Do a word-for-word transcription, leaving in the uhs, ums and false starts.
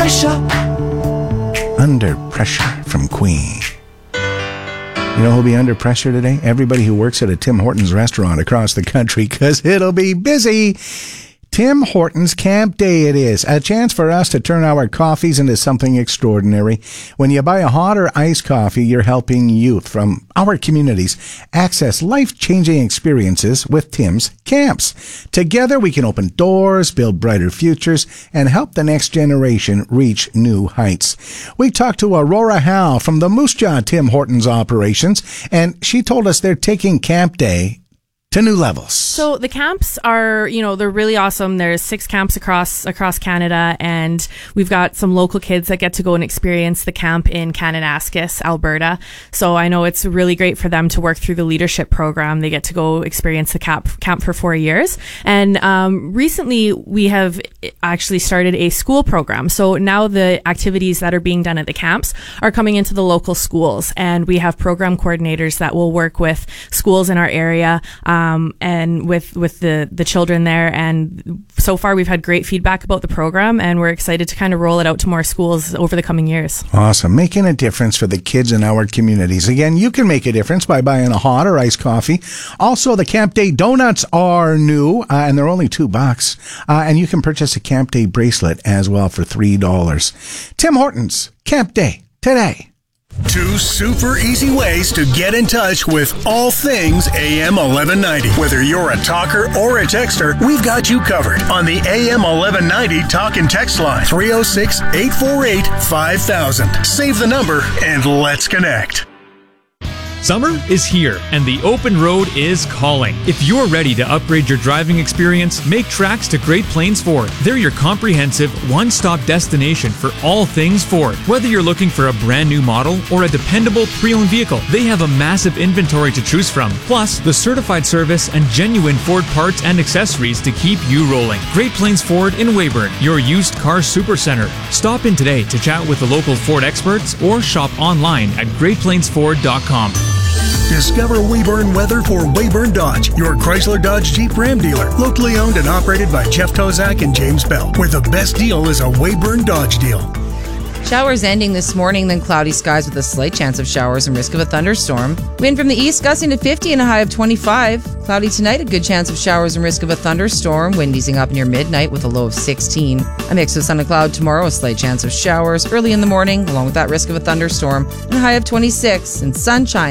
pressure. Under Pressure from Queen. You know who'll be under pressure today? Everybody who works at a Tim Hortons restaurant across the country, because it'll be busy. Tim Hortons Camp Day it is. A chance for us to turn our coffees into something extraordinary. When you buy a hot or iced coffee, you're helping youth from our communities access life-changing experiences with Tim's Camps. Together, we can open doors, build brighter futures, and help the next generation reach new heights. We talked to Aurora Howe from the Moose Jaw Tim Hortons operations, and she told us they're taking Camp Day to new levels. So the camps are, you know, they're really awesome. There's six camps across across Canada, and we've got some local kids that get to go and experience the camp in Kananaskis, Alberta. So I know it's really great for them to work through the leadership program. They get to go experience the camp camp for four years. And um, recently we have actually started a school program. So now the activities that are being done at the camps are coming into the local schools, and we have program coordinators that will work with schools in our area. Um, Um, and with, with the, the children there. And so far we've had great feedback about the program, and we're excited to kind of roll it out to more schools over the coming years. Awesome. Making a difference for the kids in our communities. Again, you can make a difference by buying a hot or iced coffee. Also, the Camp Day donuts are new, uh, and they're only two bucks. Uh, and you can purchase a Camp Day bracelet as well for three dollars. Tim Hortons, Camp Day, today. Two super easy ways to get in touch with all things A M eleven ninety. Whether you're a talker or a texter, we've got you covered on the A M eleven ninety talk and text line, three oh six, eight four eight, five thousand. Save the number and let's connect. Summer is here, and the open road is calling. If you're ready to upgrade your driving experience, make tracks to Great Plains Ford. They're your comprehensive, one-stop destination for all things Ford. Whether you're looking for a brand new model or a dependable pre-owned vehicle, they have a massive inventory to choose from. Plus, the certified service and genuine Ford parts and accessories to keep you rolling. Great Plains Ford in Weyburn, your used car supercenter. Stop in today to chat with the local Ford experts or shop online at great plains ford dot com. Discover Weyburn weather for Weyburn Dodge, your Chrysler Dodge Jeep Ram dealer. Locally owned and operated by Jeff Tozak and James Bell, where the best deal is a Weyburn Dodge deal. Showers ending this morning, then cloudy skies with a slight chance of showers and risk of a thunderstorm. Wind from the east gusting to fifty and a high of twenty-five. Cloudy tonight, a good chance of showers and risk of a thunderstorm. Wind easing up near midnight with a low of sixteen. A mix of sun and cloud tomorrow, a slight chance of showers early in the morning, along with that risk of a thunderstorm, and a high of twenty-six. And sunshine